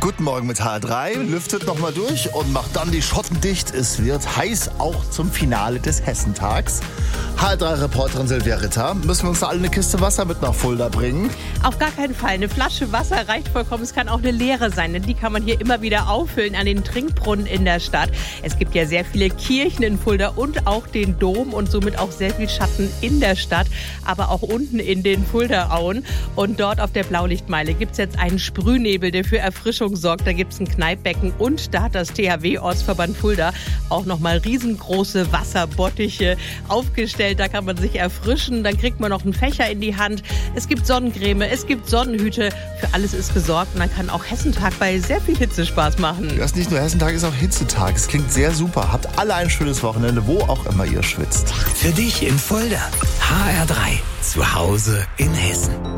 Guten Morgen mit HR3, lüftet nochmal durch und macht dann die Schotten dicht. Es wird heiß, auch zum Finale des Hessentags. HR3-Reporterin Silvia Ritter, müssen wir uns da alle eine Kiste Wasser mit nach Fulda bringen? Auf gar keinen Fall. Eine Flasche Wasser reicht vollkommen. Es kann auch eine leere sein, denn die kann man hier immer wieder auffüllen an den Trinkbrunnen in der Stadt. Es gibt ja sehr viele Kirchen in Fulda und auch den Dom und somit auch sehr viel Schatten in der Stadt, aber auch unten in den Fuldaauen. Und dort auf der Blaulichtmeile gibt es jetzt einen Sprühnebel, der für Erfrischung sorgt. Da gibt es ein Kneippbecken und da hat das THW Ortsverband Fulda auch nochmal riesengroße Wasserbottiche aufgestellt. Da kann man sich erfrischen, dann kriegt man noch einen Fächer in die Hand. Es gibt Sonnencreme, es gibt Sonnenhüte. Für alles ist gesorgt und dann kann auch Hessentag bei sehr viel Hitze Spaß machen. Ja, ist nicht nur Hessentag, ist auch Hitzetag. Es klingt sehr super. Habt alle ein schönes Wochenende, wo auch immer ihr schwitzt. Für dich in Fulda. HR3. Zu Hause in Hessen.